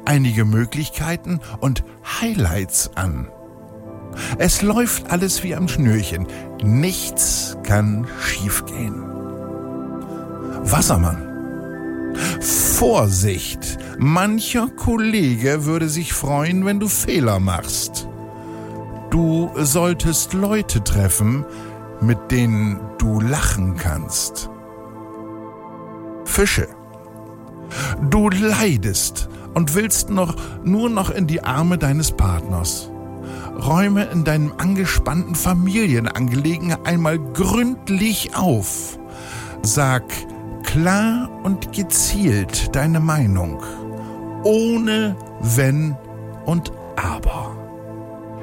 einige Möglichkeiten und Highlights an. Es läuft alles wie am Schnürchen. Nichts kann schiefgehen. Wassermann. Vorsicht! Mancher Kollege würde sich freuen, wenn du Fehler machst. Du solltest Leute treffen, mit denen du lachen kannst. Fische. Du leidest und willst nur noch in die Arme deines Partners. Räume in deinen angespannten Familienangelegenheiten einmal gründlich auf. Sag klar und gezielt deine Meinung, ohne Wenn und Aber.